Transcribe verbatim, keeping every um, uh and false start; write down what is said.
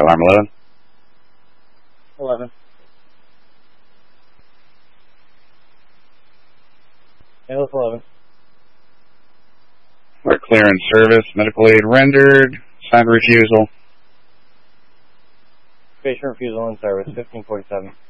alarm eleven. eleven. Alice eleven. We're clear in service. Medical aid rendered. Signed refusal. Patient refusal in service, fifteen forty-seven.